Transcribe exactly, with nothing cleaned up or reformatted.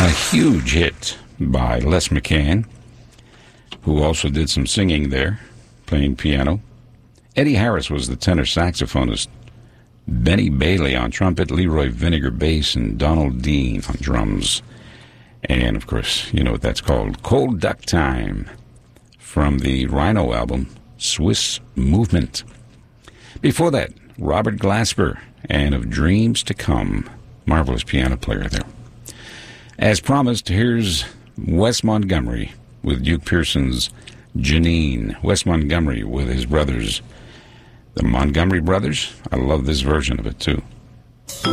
A huge hit by Les McCann, who also did some singing there, playing piano. Eddie Harris was the tenor saxophonist. Benny Bailey on trumpet, Leroy Vinegar bass, and Donald Dean on drums. And, of course, you know what that's called. Cold Duck Time from the Rhino album, Swiss Movement. Before that, Robert Glasper and Of Dreams to Come. Marvelous piano player there. As promised, here's Wes Montgomery with Duke Pearson's Janine. Wes Montgomery with his brothers, the Montgomery Brothers. I love this version of it, too.